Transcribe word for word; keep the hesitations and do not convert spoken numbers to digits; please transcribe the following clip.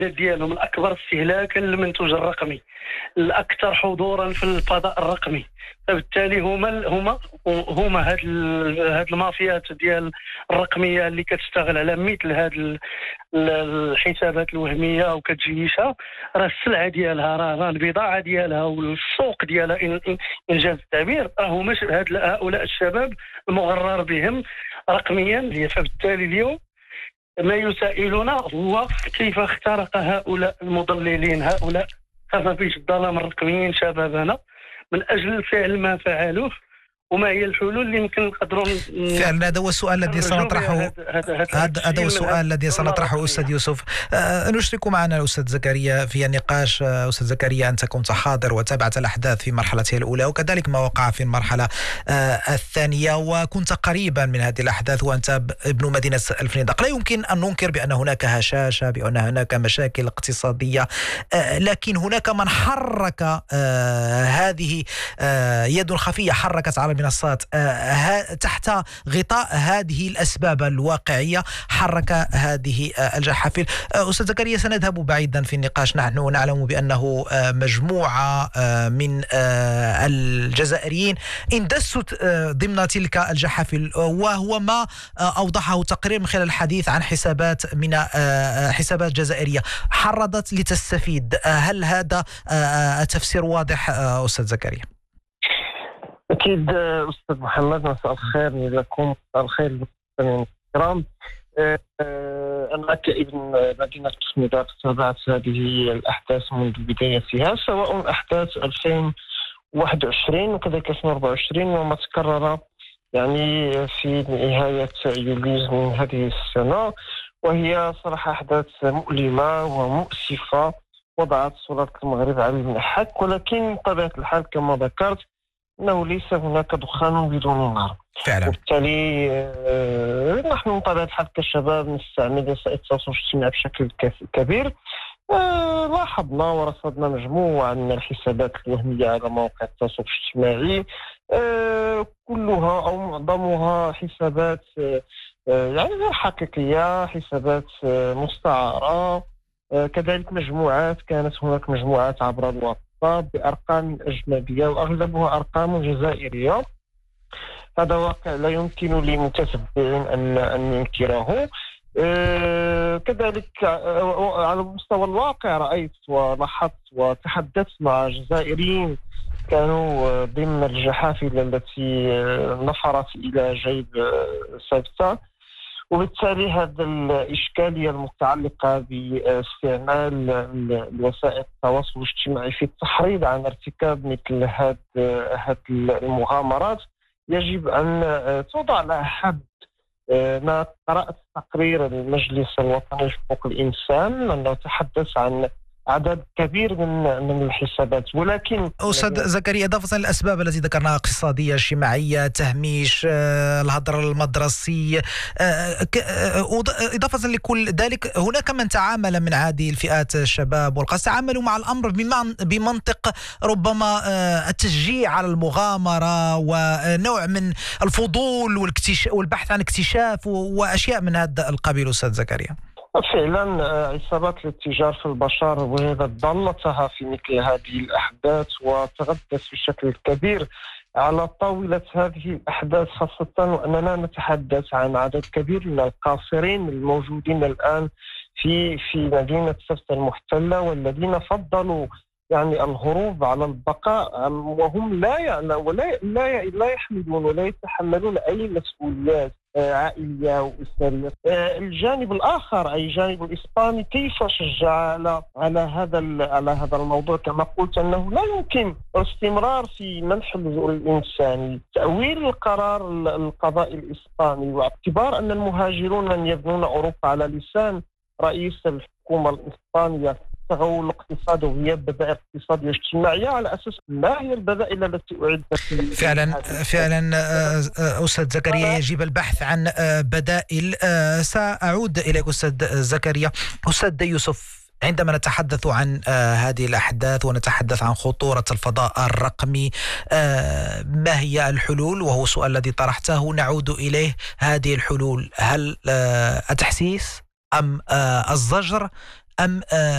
ديالهم الأكبر استهلاكا للمنتوج الرقمي، الأكثر حضورا في الفضاء الرقمي. فبالتالي هما هما هما هاد هاد المافيات ديال الرقميه اللي كتشتغل على مثل هاد الحسابات الوهميه وكتجيشها. راه السلعه ديالها راه البضاعه ديالها والسوق ديالها إن انجاز التعبير راه هما هاد هؤلاء الشباب المغرر بهم رقميا. فبالتالي اليوم ما يسائلنا هو كيف اخترق هؤلاء المضللين، هؤلاء خفافيش الظلام الرقميين شبابنا من أجل فعل ما فعلوه، وما هي الحلول اللي يمكن نقدروا فعلا. هذا هو السؤال الذي سنطرحه هذا هذا هو السؤال الذي سنطرحه أستاذ يوسف. أه نشرك معنا الأستاذ زكريا في النقاش. أستاذ زكريا، أنت كنت حاضر وتابعت الأحداث في مرحلتها الأولى وكذلك ما وقع في المرحلة أه الثانية، وكنت قريبا من هذه الأحداث وأنت ابن مدينة الفنيدق. لا يمكن أن ننكر بأن هناك هشاشة، بأن هناك مشاكل اقتصادية، أه لكن هناك من حرك أه هذه أه يد خفية حركت على المنصات تحت غطاء هذه الأسباب الواقعية، حرك هذه الجحافل. أستاذ زكريا، سنذهب بعيدا في النقاش. نحن نعلم بأنه مجموعة من الجزائريين اندسوا ضمن تلك الجحافل، وهو ما أوضحه تقرير من خلال الحديث عن حسابات من حسابات جزائرية حرضت لتستفيد. هل هذا التفسير واضح أستاذ زكريا؟ أكيد أستاذ محمد، مساء الخير لكم، مساء الخير للمستمعين الكرام. أنا كابن مدينة الفنيدق تابعت هذه الأحداث منذ بدايتها، سواء أحداث ألفين وواحد وعشرين وكذلك ألفين وأربعة وعشرين وما تكرر يعني في نهاية يوليو من هذه السنة، وهي صراحة أحداث مؤلمة ومؤسفة وضعت صورة المغرب على المحك. ولكن بطبيعة الحال كما ذكرت أنه ليس هناك دخان بدون نار فعلا. وبالتالي آه نحن بطبيعة الحال كشباب نستعمل وسائل التواصل الاجتماعي بشكل كبير. آه لاحظنا ورصدنا مجموعة من الحسابات الوهمية على مواقع التواصل الاجتماعي، آه كلها أو معظمها حسابات آه يعني غير حقيقية، حسابات آه مستعارة. آه كذلك مجموعات، كانت هناك مجموعات عبر الواتساب بأرقام أجنبية وأغلبها أرقام جزائرية. هذا واقع لا يمكن لمتتبعين أن أن ينكره. أه كذلك على مستوى الواقع رأيت ولاحظت وتحدثت مع جزائريين كانوا ضمن الجحافل التي نفرت إلى جيب سبتة، وبالتالي هذا الإشكالية المتعلقة باستعمال الوسائل التواصل الاجتماعي في التحريض عن ارتكاب مثل هذه المغامرات يجب أن توضع لها حد. أنا قرأت تقرير المجلس الوطني لحقوق الإنسان أنه تحدث عن عدد كبير من من الحسابات. ولكن أستاذ زكريا، إضافة للأسباب التي ذكرناها اقتصادية اجتماعية، تهميش، الهدر المدرسي، إضافة لكل ذلك هناك من تعامل من هذه الفئات الشباب والقاس تعاملوا مع الأمر بمنطق ربما التشجيع على المغامرة ونوع من الفضول والبحث عن اكتشاف وأشياء من هذا القبيل. أستاذ زكريا، فعلا عصابات الاتجار في البشر وجدت ضالتها في مثل هذه الأحداث وتغطت بشكل كبير على طاولة هذه الأحداث، خاصة وأننا نتحدث عن عدد كبير من القاصرين الموجودين الآن في في مدينة سبتة المحتلة، والذين فضلوا يعني الهروب على البقاء وهم لا يعني ولا لا لا يحملون ولا يتحملون أي مسؤوليات عائلية وأسرية. الجانب الآخر أي الجانب الإسباني كيف شجع على على هذا على هذا الموضوع؟ كما قلت أنه لا يمكن الاستمرار في منح اللجوء الإنساني، تأويل القرار القضائي الإسباني، واعتبار أن المهاجرون من يبنون أوروبا على لسان رئيس الحكومة الإسبانية تغول الاقتصاد وغياب بدائل اقتصادية واجتماعية، على أساس ما هي البدائل التي أعدت. فعلا فعلا أستاذ زكريا، يجب البحث عن بدائل. سأعود إليك أستاذ زكريا. أستاذ يوسف، عندما نتحدث عن آه هذه الأحداث ونتحدث عن خطورة الفضاء الرقمي، آه ما هي الحلول؟ وهو السؤال الذي طرحته، نعود إليه. هذه الحلول هل آه التحسيس أم آه الزجر أم آه